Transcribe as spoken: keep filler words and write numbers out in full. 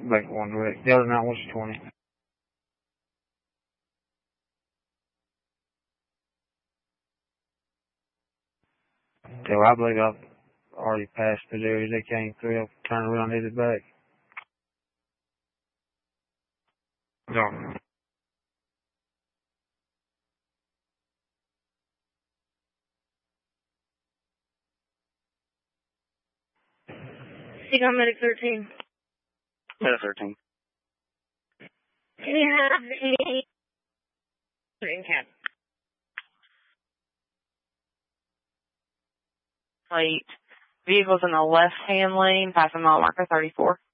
Back one direct. The other night was twenty. So I believe I've already passed those areas they came through. I've turned around and headed back. No. Seagull Medic thirteen. Medic thirteen. Can you have any in cab? Plate. Vehicles in the left-hand lane, passing mile marker thirty-four.